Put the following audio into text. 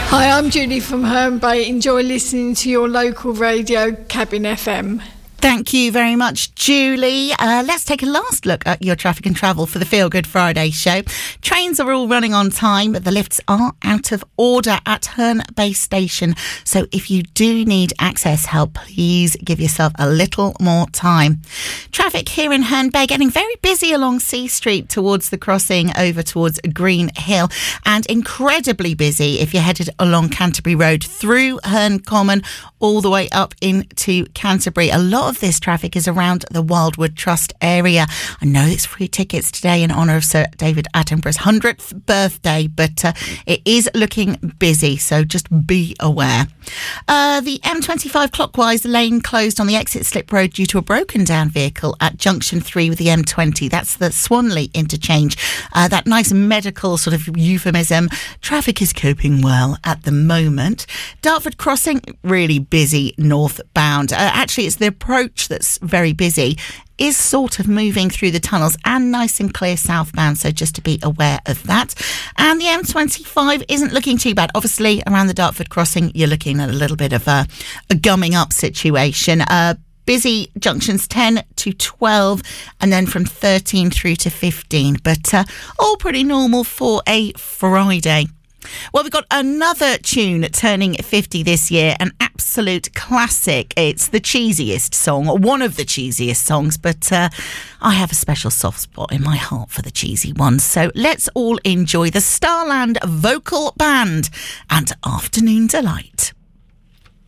Hi, I'm Judy from Herne Bay. Enjoy listening to your local radio, Cabin FM. Thank you very much, Julie. Let's take a last look at your traffic and travel for the Feel Good Friday show. Trains are all running on time, but the lifts are out of order at Herne Bay Station. So if you do need access help, please give yourself a little more time. Traffic here in Herne Bay getting very busy along C Street towards the crossing over towards Green Hill, and incredibly busy if you're headed along Canterbury Road through Herne Common all the way up into Canterbury. A lot of this traffic is around the Wildwood Trust area. I know it's free tickets today in honour of Sir David Attenborough's 100th birthday, but it is looking busy, so just be aware. The M25 clockwise lane closed on the exit slip road due to a broken down vehicle at junction 3 with the M20. That's the Swanley interchange. That nice medical sort of euphemism. Traffic is coping well at the moment. Dartford Crossing, really busy northbound. Actually, it's the approach that's very busy. Is sort of moving through the tunnels and nice and clear southbound, so just to be aware of that. And the M25 isn't looking too bad. Obviously, around the Dartford Crossing, you're looking at a little bit of a gumming up situation. Busy junctions 10 to 12 and then from 13 through to 15, but all pretty normal for a Friday. Well, we've got another tune turning 50 this year, an absolute classic. It's the cheesiest song, or one of the cheesiest songs, but I have a special soft spot in my heart for the cheesy ones. So let's all enjoy the Starland Vocal Band and Afternoon Delight.